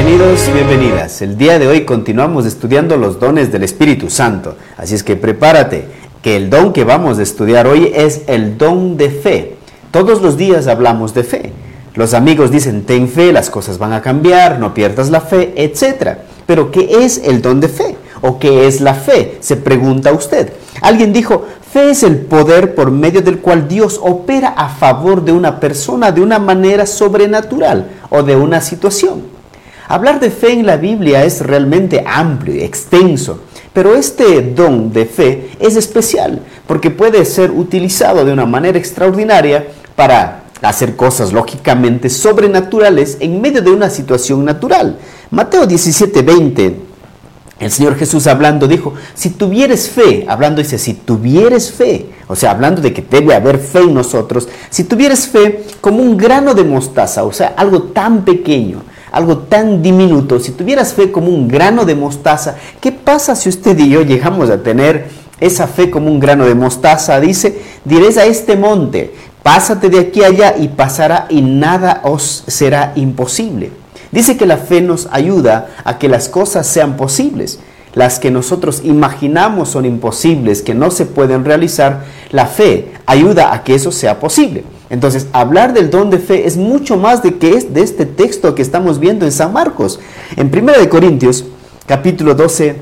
Bienvenidos y bienvenidas. El día de hoy continuamos estudiando los dones del Espíritu Santo. Así es que prepárate, que el don que vamos a estudiar hoy es el don de fe. Todos los días hablamos de fe. Los amigos dicen, ten fe, las cosas van a cambiar, no pierdas la fe, etc. Pero, ¿qué es el don de fe? ¿O qué es la fe? Se pregunta usted. Alguien dijo, fe es el poder por medio del cual Dios opera a favor de una persona de una manera sobrenatural o de una situación. Hablar de fe en la Biblia es realmente amplio y extenso, pero este don de fe es especial porque puede ser utilizado de una manera extraordinaria para hacer cosas lógicamente sobrenaturales en medio de una situación natural. Mateo 17:20, el Señor Jesús hablando dijo, si tuvieres fe, hablando dice, si tuvieres fe, o sea, hablando de que debe haber fe en nosotros, si tuvieres fe como un grano de mostaza, o sea, algo tan pequeño, algo tan diminuto, si tuvieras fe como un grano de mostaza, ¿qué pasa si usted y yo llegamos a tener esa fe como un grano de mostaza? Dice, diréis a este monte, pásate de aquí a allá y pasará y nada os será imposible. Dice que la fe nos ayuda a que las cosas sean posibles. Las que nosotros imaginamos son imposibles, que no se pueden realizar, la fe ayuda a que eso sea posible. Entonces, hablar del don de fe es mucho más de este texto que estamos viendo en San Marcos. En 1 Corintios, capítulo 12,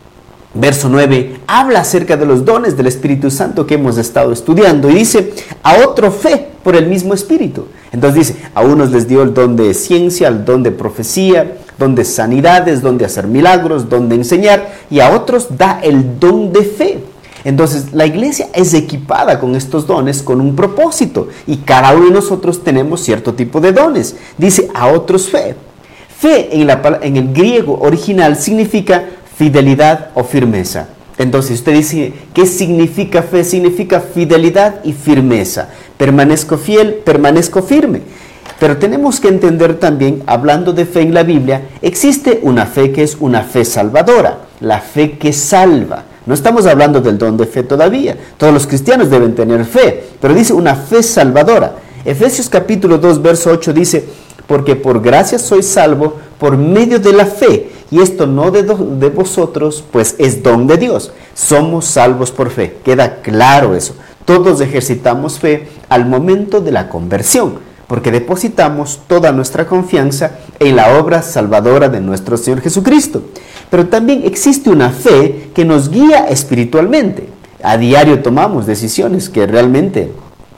verso 9, habla acerca de los dones del Espíritu Santo que hemos estado estudiando. Y dice, a otro fe por el mismo Espíritu. Entonces dice, a unos les dio el don de ciencia, el don de profecía, don de sanidades, don de hacer milagros, don de enseñar. Y a otros da el don de fe. Entonces, la iglesia es equipada con estos dones con un propósito y cada uno de nosotros tenemos cierto tipo de dones. Dice, a otros fe. Fe en el griego original significa fidelidad o firmeza. Entonces, usted dice, ¿qué significa fe? Significa fidelidad y firmeza. Permanezco fiel, permanezco firme. Pero tenemos que entender también, hablando de fe en la Biblia, existe una fe que es una fe salvadora, la fe que salva. No estamos hablando del don de fe todavía. Todos los cristianos deben tener fe, pero dice una fe salvadora. Efesios capítulo 2, verso 8 dice, porque por gracia sois salvo por medio de la fe, y esto no de vosotros, pues es don de Dios. Somos salvos por fe. Queda claro eso. Todos ejercitamos fe al momento de la conversión, porque depositamos toda nuestra confianza en la obra salvadora de nuestro Señor Jesucristo. Pero también existe una fe que nos guía espiritualmente. A diario tomamos decisiones que realmente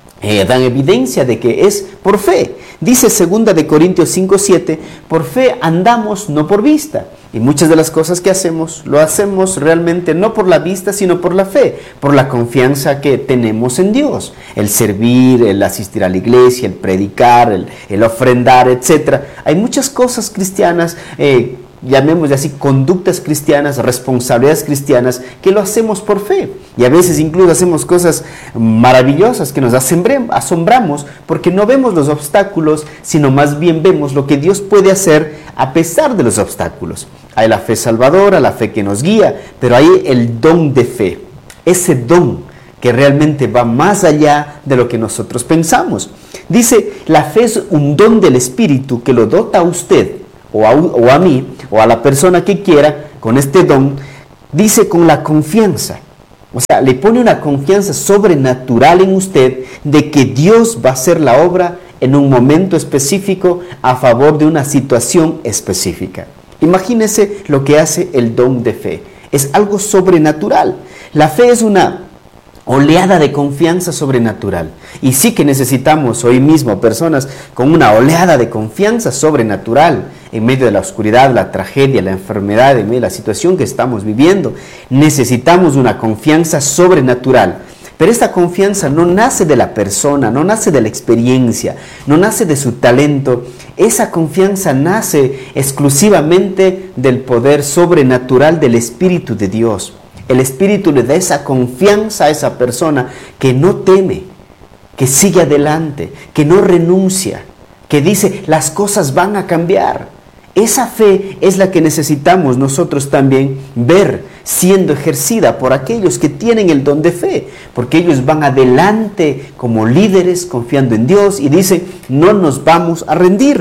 dan evidencia de que es por fe. Dice 2 Corintios 5:7, por fe andamos, no por vista. Y muchas de las cosas que hacemos, lo hacemos realmente no por la vista, sino por la fe, por la confianza que tenemos en Dios. El servir, el asistir a la iglesia, el predicar, el ofrendar, etc. Hay muchas cosas cristianas, llamémosle así, conductas cristianas, responsabilidades cristianas, que lo hacemos por fe. Y a veces incluso hacemos cosas maravillosas que nos asombramos porque no vemos los obstáculos, sino más bien vemos lo que Dios puede hacer a pesar de los obstáculos. Hay la fe salvadora, la fe que nos guía, pero hay el don de fe, ese don que realmente va más allá de lo que nosotros pensamos. Dice, la fe es un don del Espíritu que lo dota a usted, o a mí, o a la persona que quiera, con este don, dice con la confianza. O sea, le pone una confianza sobrenatural en usted de que Dios va a hacer la obra en un momento específico a favor de una situación específica. Imagínese lo que hace el don de fe. Es algo sobrenatural. La fe es una oleada de confianza sobrenatural. Y sí que necesitamos hoy mismo personas con una oleada de confianza sobrenatural en medio de la oscuridad, la tragedia, la enfermedad, en medio de la situación que estamos viviendo. Necesitamos una confianza sobrenatural. Pero esta confianza no nace de la persona, no nace de la experiencia, no nace de su talento. Esa confianza nace exclusivamente del poder sobrenatural del Espíritu de Dios. El Espíritu le da esa confianza a esa persona que no teme, que sigue adelante, que no renuncia, que dice, las cosas van a cambiar. Esa fe es la que necesitamos nosotros también ver siendo ejercida por aquellos que tienen el don de fe, porque ellos van adelante como líderes confiando en Dios y dicen, no nos vamos a rendir.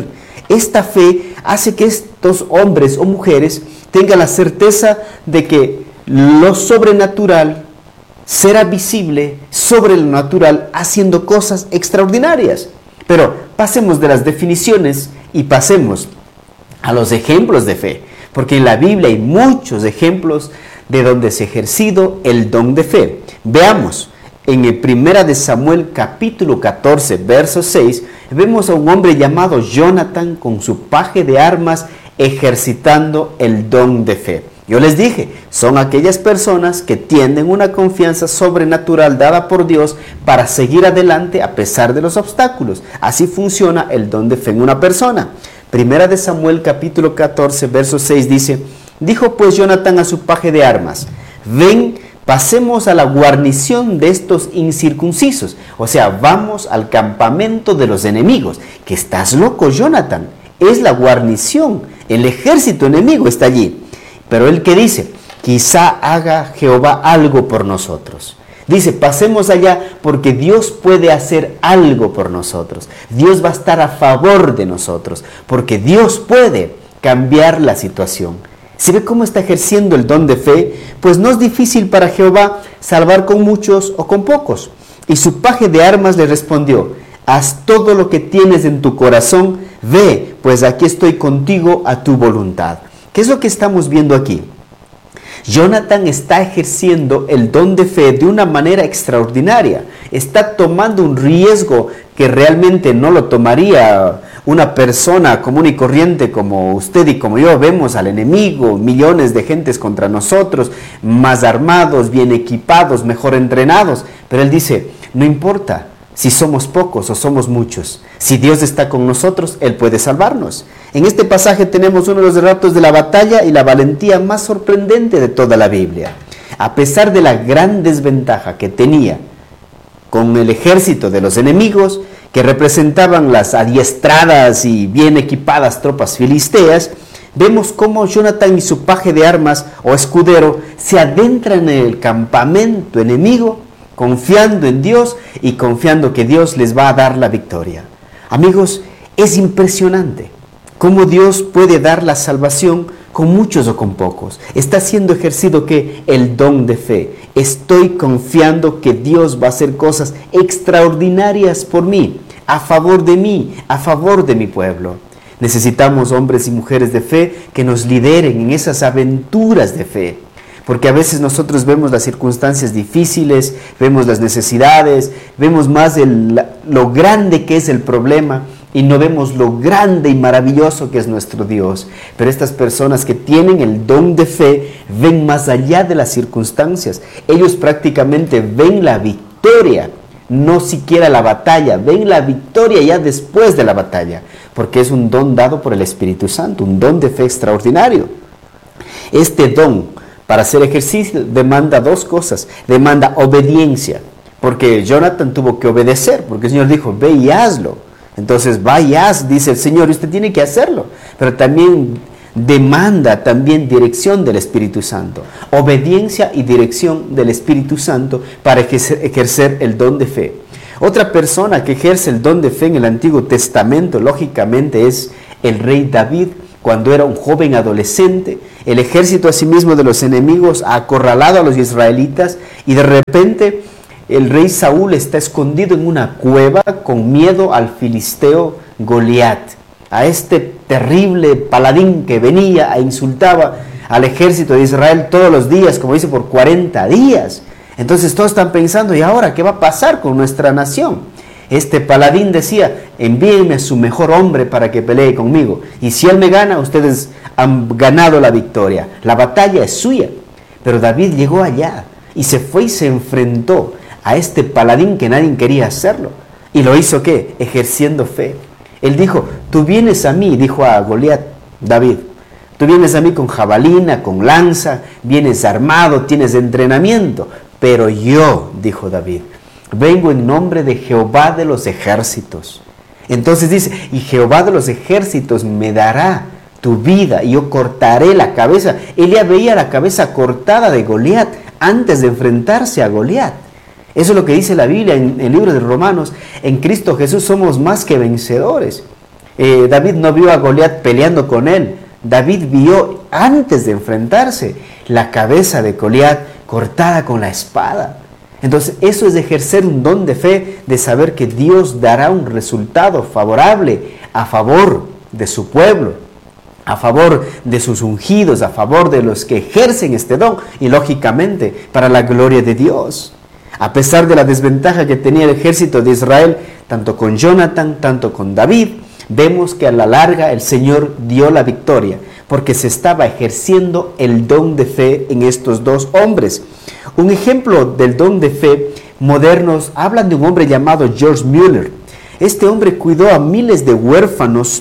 Esta fe hace que estos hombres o mujeres tengan la certeza de que lo sobrenatural será visible sobre lo natural, haciendo cosas extraordinarias. Pero pasemos de las definiciones y pasemos a los ejemplos de fe, porque en la Biblia hay muchos ejemplos de donde se ha ejercido el don de fe. Veamos, en el 1 de Samuel capítulo 14, verso 6, vemos a un hombre llamado Jonatán con su paje de armas ejercitando el don de fe. Yo les dije, son aquellas personas que tienen una confianza sobrenatural dada por Dios para seguir adelante a pesar de los obstáculos. Así funciona el don de fe en una persona. 1 de Samuel capítulo 14, verso 6 dice, dijo pues Jonatán a su paje de armas, ven, pasemos a la guarnición de estos incircuncisos. O sea, vamos al campamento de los enemigos. Que estás loco, Jonatán, es la guarnición, el ejército enemigo está allí. Pero él que dice, quizá haga Jehová algo por nosotros. Dice, pasemos allá porque Dios puede hacer algo por nosotros. Dios va a estar a favor de nosotros, porque Dios puede cambiar la situación. ¿Se ve cómo está ejerciendo el don de fe? Pues no es difícil para Jehová salvar con muchos o con pocos. Y su paje de armas le respondió, haz todo lo que tienes en tu corazón, ve, pues aquí estoy contigo a tu voluntad. ¿Qué es lo que estamos viendo aquí? Jonatán está ejerciendo el don de fe de una manera extraordinaria. Está tomando un riesgo que realmente no lo tomaría una persona común y corriente como usted y como yo. Vemos al enemigo, millones de gentes contra nosotros, más armados, bien equipados, mejor entrenados. Pero él dice, no importa si somos pocos o somos muchos. Si Dios está con nosotros, Él puede salvarnos. En este pasaje tenemos uno de los relatos de la batalla y la valentía más sorprendente de toda la Biblia. A pesar de la gran desventaja que tenía con el ejército de los enemigos, que representaban las adiestradas y bien equipadas tropas filisteas, vemos cómo Jonatán y su paje de armas o escudero se adentran en el campamento enemigo, confiando en Dios y confiando que Dios les va a dar la victoria. Amigos, es impresionante cómo Dios puede dar la salvación con muchos o con pocos. Está siendo ejercido ¿qué? El don de fe. Estoy confiando que Dios va a hacer cosas extraordinarias por mí, a favor de mí, a favor de mi pueblo. Necesitamos hombres y mujeres de fe que nos lideren en esas aventuras de fe. Porque a veces nosotros vemos las circunstancias difíciles, vemos las necesidades, vemos más lo grande que es el problema y no vemos lo grande y maravilloso que es nuestro Dios. Pero estas personas que tienen el don de fe ven más allá de las circunstancias. Ellos prácticamente ven la victoria, no siquiera la batalla, ven la victoria ya después de la batalla, porque es un don dado por el Espíritu Santo, un don de fe extraordinario. Este don, para hacer ejercicio, demanda dos cosas. Demanda obediencia, porque Jonatán tuvo que obedecer, porque el Señor dijo, ve y hazlo. Entonces, va y haz, dice el Señor, y usted tiene que hacerlo. Pero también demanda dirección del Espíritu Santo. Obediencia y dirección del Espíritu Santo para ejercer el don de fe. Otra persona que ejerce el don de fe en el Antiguo Testamento, lógicamente, es el rey David. Cuando era un joven adolescente, el ejército asimismo de los enemigos ha acorralado a los israelitas y de repente el rey Saúl está escondido en una cueva con miedo al filisteo Goliat, a este terrible paladín que venía e insultaba al ejército de Israel todos los días, como dice, por 40 días. Entonces todos están pensando, ¿y ahora qué va a pasar con nuestra nación? Este paladín decía, envíenme a su mejor hombre para que pelee conmigo. Y si él me gana, ustedes han ganado la victoria. La batalla es suya. Pero David llegó allá y se fue y se enfrentó a este paladín que nadie quería hacerlo. ¿Y lo hizo qué? Ejerciendo fe. Él dijo, tú vienes a mí, dijo a Goliat, David, tú vienes a mí con jabalina, con lanza, vienes armado, tienes entrenamiento. Pero yo, dijo David, vengo en nombre de Jehová de los ejércitos. Entonces dice, y Jehová de los ejércitos me dará tu vida y yo cortaré la cabeza. Él ya veía la cabeza cortada de Goliat antes de enfrentarse a Goliat. Eso es lo que dice la Biblia en el libro de Romanos. En Cristo Jesús somos más que vencedores. David no vio a Goliat peleando con él. David vio, antes de enfrentarse, la cabeza de Goliat cortada con la espada. Entonces, eso es ejercer un don de fe, de saber que Dios dará un resultado favorable a favor de su pueblo, a favor de sus ungidos, a favor de los que ejercen este don y, lógicamente, para la gloria de Dios. A pesar de la desventaja que tenía el ejército de Israel, tanto con Jonathan, tanto con David, vemos que a la larga el Señor dio la victoria, porque se estaba ejerciendo el don de fe en estos dos hombres. Un ejemplo del don de fe modernos hablan de un hombre llamado George Mueller. Este hombre cuidó a miles de huérfanos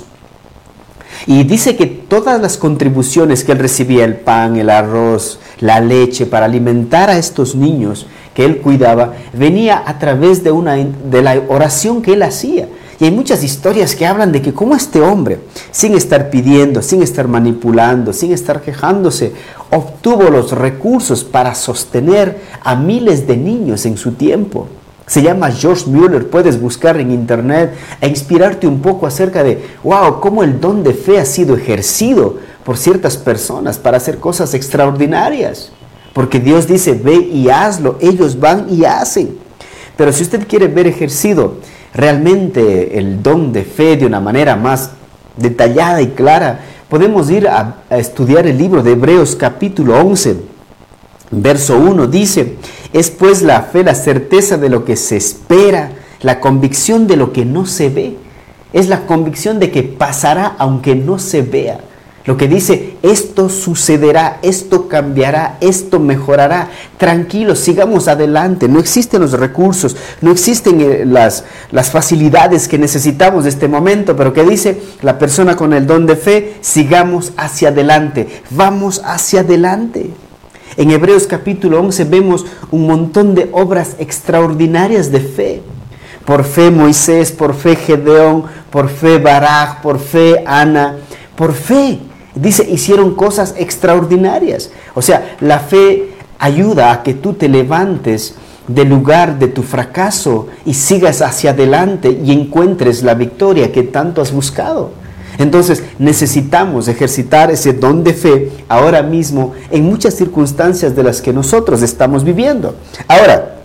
y dice que todas las contribuciones que él recibía, el pan, el arroz, la leche, para alimentar a estos niños que él cuidaba, venía a través de la oración que él hacía. Y hay muchas historias que hablan de que cómo este hombre, sin estar pidiendo, sin estar manipulando, sin estar quejándose, obtuvo los recursos para sostener a miles de niños en su tiempo. Se llama George Mueller, puedes buscar en internet e inspirarte un poco acerca de, wow, cómo el don de fe ha sido ejercido por ciertas personas para hacer cosas extraordinarias. Porque Dios dice, ve y hazlo, ellos van y hacen. Pero si usted quiere ver ejercido realmente el don de fe de una manera más detallada y clara, podemos ir a estudiar el libro de Hebreos capítulo 11, verso 1, dice, es pues la fe la certeza de lo que se espera, la convicción de lo que no se ve, es la convicción de que pasará aunque no se vea. Lo que dice, esto sucederá, esto cambiará, esto mejorará. Tranquilos, sigamos adelante. No existen los recursos, no existen las facilidades que necesitamos de este momento, pero que dice la persona con el don de fe, sigamos hacia adelante, vamos hacia adelante. En Hebreos capítulo 11 vemos un montón de obras extraordinarias de fe. Por fe Moisés, por fe Gedeón, por fe Baraj, por fe Ana, por fe. Dice, hicieron cosas extraordinarias. O sea, la fe ayuda a que tú te levantes del lugar de tu fracaso y sigas hacia adelante y encuentres la victoria que tanto has buscado. Entonces, necesitamos ejercitar ese don de fe ahora mismo en muchas circunstancias de las que nosotros estamos viviendo. Ahora,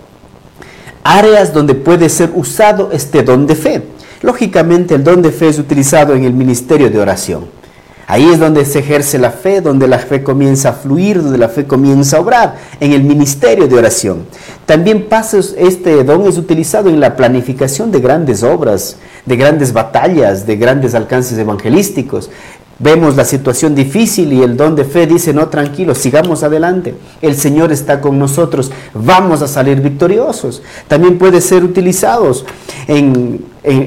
áreas donde puede ser usado este don de fe. Lógicamente, el don de fe es utilizado en el ministerio de oración. Ahí es donde se ejerce la fe, donde la fe comienza a fluir, donde la fe comienza a obrar, en el ministerio de oración. También este don es utilizado en la planificación de grandes obras, de grandes batallas, de grandes alcances evangelísticos. Vemos la situación difícil y el don de fe dice, no, tranquilos, sigamos adelante. El Señor está con nosotros, vamos a salir victoriosos. También puede ser utilizados en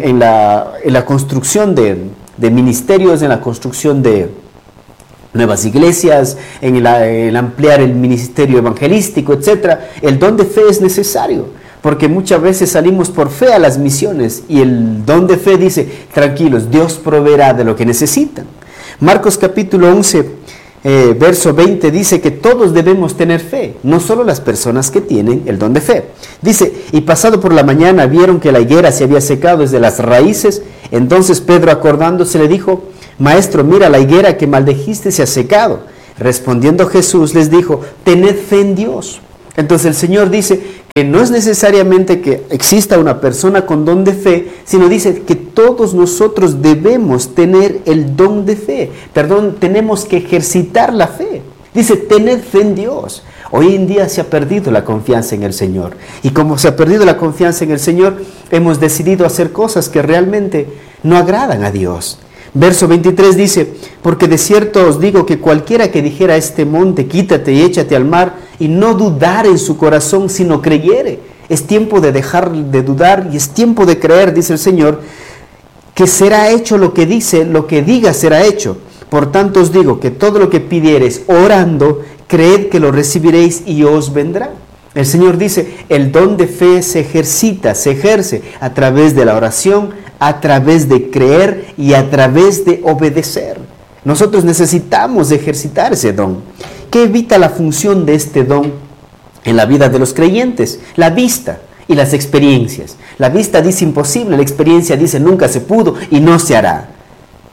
la construcción de ministerios, en la construcción de nuevas iglesias, en el ampliar el ministerio evangelístico, etc. El don de fe es necesario, porque muchas veces salimos por fe a las misiones y el don de fe dice, tranquilos, Dios proveerá de lo que necesitan. Marcos capítulo 11, verso 20 dice que todos debemos tener fe, no solo las personas que tienen el don de fe. Dice, y pasado por la mañana vieron que la higuera se había secado desde las raíces. Entonces Pedro, acordándose, le dijo, Maestro, mira, la higuera que maldijiste se ha secado. Respondiendo Jesús les dijo, tened fe en Dios. Entonces el Señor dice que no es necesariamente que exista una persona con don de fe, sino dice que todos nosotros debemos tener el don de fe. Tenemos que ejercitar la fe. Dice, tened fe en Dios. Hoy en día se ha perdido la confianza en el Señor. Y como se ha perdido la confianza en el Señor, hemos decidido hacer cosas que realmente no agradan a Dios. Verso 23 dice, porque de cierto os digo que cualquiera que dijera a este monte, quítate y échate al mar, y no dudar en su corazón, sino creyere. Es tiempo de dejar de dudar y es tiempo de creer, dice el Señor, que será hecho lo que dice, lo que diga será hecho. Por tanto os digo que todo lo que pidiereis orando, creed que lo recibiréis y os vendrá. El Señor dice, el don de fe se ejercita, se ejerce a través de la oración, a través de creer y a través de obedecer. Nosotros necesitamos ejercitar ese don. ¿Qué evita la función de este don en la vida de los creyentes? La vista y las experiencias. La vista dice imposible, la experiencia dice nunca se pudo y no se hará.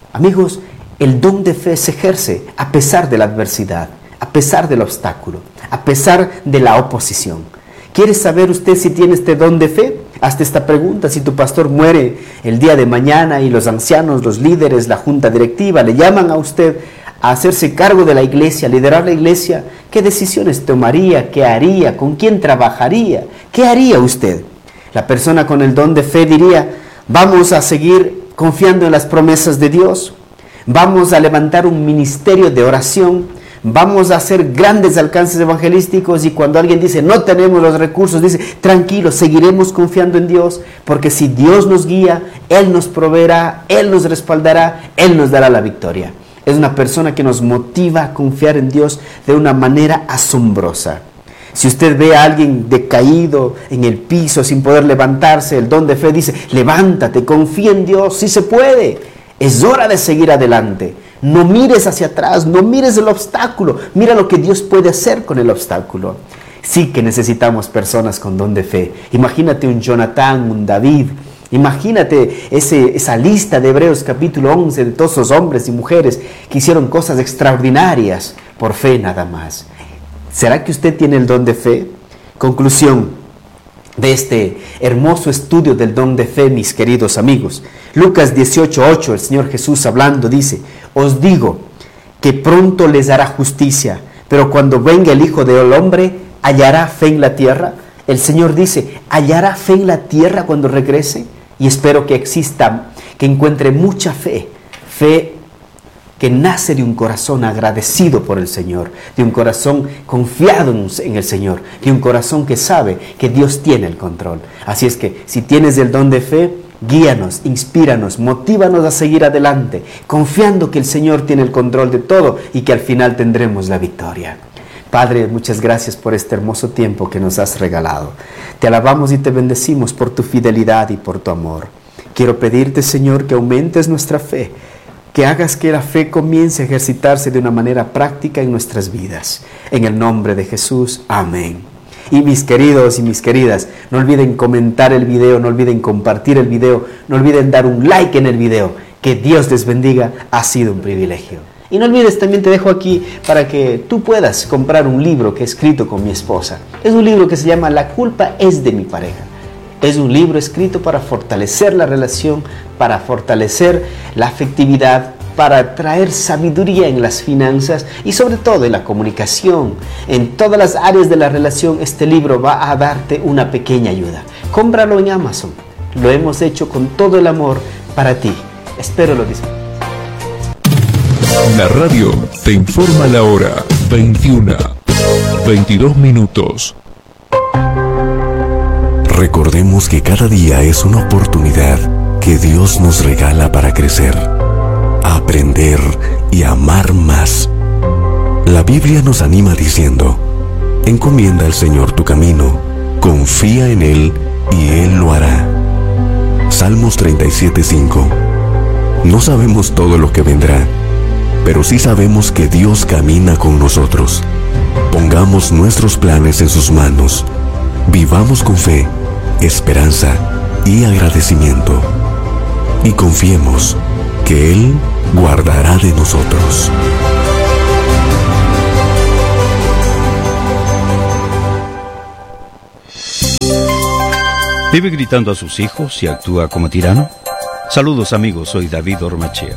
Amigos, el don de fe se ejerce a pesar de la adversidad, a pesar del obstáculo, a pesar de la oposición. ¿Quiere saber usted si tiene este don de fe? Hazte esta pregunta: si tu pastor muere el día de mañana y los ancianos, los líderes, la junta directiva le llaman a usted a hacerse cargo de la iglesia, a liderar la iglesia, ¿qué decisiones tomaría? ¿Qué haría? ¿Con quién trabajaría? ¿Qué haría usted? La persona con el don de fe diría: vamos a seguir confiando en las promesas de Dios, vamos a levantar un ministerio de oración, vamos a hacer grandes alcances evangelísticos, y cuando alguien dice no tenemos los recursos, dice: tranquilo, seguiremos confiando en Dios, porque si Dios nos guía, Él nos proveerá, Él nos respaldará, Él nos dará la victoria. Es una persona que nos motiva a confiar en Dios de una manera asombrosa. Si usted ve a alguien decaído en el piso sin poder levantarse, el don de fe dice: levántate, confía en Dios, sí se puede. Es hora de seguir adelante. No mires hacia atrás, no mires el obstáculo, mira lo que Dios puede hacer con el obstáculo. Sí que necesitamos personas con don de fe. Imagínate un Jonatán, un David. Imagínate esa lista de Hebreos capítulo 11 de todos esos hombres y mujeres que hicieron cosas extraordinarias por fe nada más. ¿Será que usted tiene el don de fe? Conclusión de este hermoso estudio del don de fe, mis queridos amigos. Lucas 18:8, el Señor Jesús hablando dice: os digo que pronto les hará justicia, pero cuando venga el Hijo del Hombre, ¿hallará fe en la tierra? El Señor dice: ¿hallará fe en la tierra cuando regrese? Y espero que exista, que encuentre mucha fe que nace de un corazón agradecido por el Señor, de un corazón confiado en el Señor, de un corazón que sabe que Dios tiene el control. Así es que si tienes el don de fe, guíanos, inspíranos, motívanos a seguir adelante, confiando que el Señor tiene el control de todo y que al final tendremos la victoria. Padre, muchas gracias por este hermoso tiempo que nos has regalado. Te alabamos y te bendecimos por tu fidelidad y por tu amor. Quiero pedirte, Señor, que aumentes nuestra fe, que hagas que la fe comience a ejercitarse de una manera práctica en nuestras vidas. En el nombre de Jesús, amén. Y mis queridos y mis queridas, no olviden comentar el video, no olviden compartir el video, no olviden dar un like en el video. Que Dios les bendiga, ha sido un privilegio. Y no olvides, también te dejo aquí para que tú puedas comprar un libro que he escrito con mi esposa. Es un libro que se llama La culpa es de mi pareja. Es un libro escrito para fortalecer la relación, para fortalecer la afectividad, para traer sabiduría en las finanzas y sobre todo en la comunicación. En todas las áreas de la relación, este libro va a darte una pequeña ayuda. Cómpralo en Amazon. Lo hemos hecho con todo el amor para ti. Espero lo disfrutes. La radio te informa la hora 21:22 minutos. Recordemos que cada día es una oportunidad que Dios nos regala para crecer, aprender y amar más. La Biblia nos anima diciendo: encomienda al Señor tu camino, confía en Él y Él lo hará. Salmos 37:5. No sabemos todo lo que vendrá, pero sí sabemos que Dios camina con nosotros. Pongamos nuestros planes en sus manos. Vivamos con fe, esperanza y agradecimiento. Y confiemos que Él guardará de nosotros. ¿Vive gritando a sus hijos y actúa como tirano? Saludos amigos, soy David Ormachea.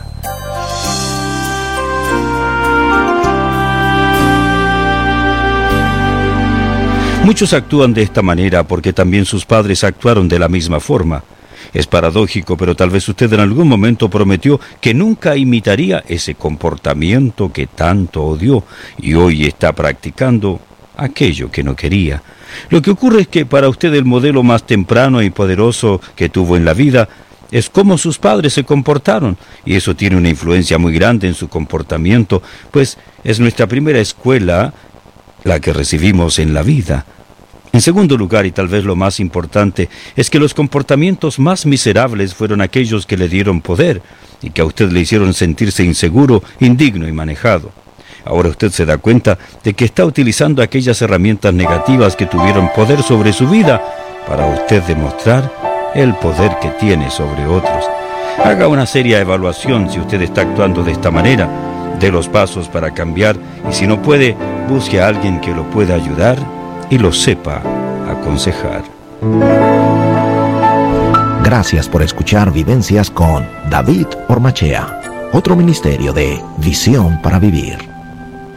Muchos actúan de esta manera porque también sus padres actuaron de la misma forma. Es paradójico, pero tal vez usted en algún momento prometió que nunca imitaría ese comportamiento que tanto odió y hoy está practicando aquello que no quería. Lo que ocurre es que para usted el modelo más temprano y poderoso que tuvo en la vida es cómo sus padres se comportaron, y eso tiene una influencia muy grande en su comportamiento, pues es nuestra primera escuela la que recibimos en la vida. En segundo lugar, y tal vez lo más importante, es que los comportamientos más miserables fueron aquellos que le dieron poder y que a usted le hicieron sentirse inseguro, indigno y manejado. Ahora usted se da cuenta de que está utilizando aquellas herramientas negativas que tuvieron poder sobre su vida para usted demostrar el poder que tiene sobre otros. Haga una seria evaluación si usted está actuando de esta manera. Dé los pasos para cambiar y si no puede, busque a alguien que lo pueda ayudar y lo sepa aconsejar. Gracias por escuchar Vivencias con David Ormachea, otro ministerio de Visión para Vivir.